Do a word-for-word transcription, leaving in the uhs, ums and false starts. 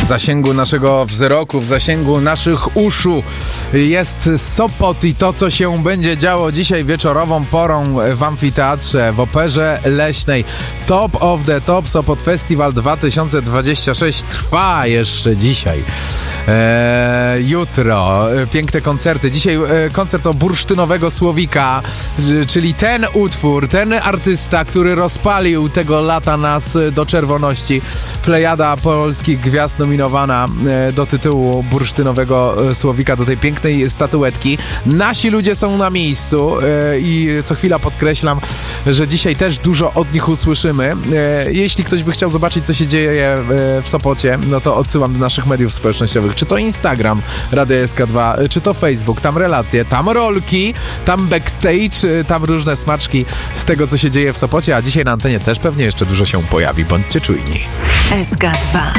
W zasięgu naszego wzroku, w zasięgu naszych uszu jest Sopot i to, co się będzie działo dzisiaj wieczorową porą w amfiteatrze, w Operze Leśnej. Top of the Top Sopot Festival dwa tysiące dwudziesty szósty trwa jeszcze dzisiaj. Eee, jutro piękne koncerty. Dzisiaj e, koncert o bursztynowego słowika, czyli ten utwór, ten artysta, który rozpalił tego lata nas do czerwoności. Plejada polskich gwiazd nominowana e, do tytułu bursztynowego słowika, do tej pięknej statuetki. Nasi ludzie są na miejscu e, i co chwila podkreślam, że dzisiaj też dużo od nich usłyszymy. E, jeśli ktoś by chciał zobaczyć, co się dzieje e, w Sopocie, no to odsyłam do naszych mediów społecznościowych. Czy to Instagram Radia S K dwa, czy to Facebook, tam relacje, tam rolki, tam backstage, tam różne smaczki z tego, co się dzieje w Sopocie, a dzisiaj na antenie też pewnie jeszcze dużo się pojawi. Bądźcie czujni. S K dwa.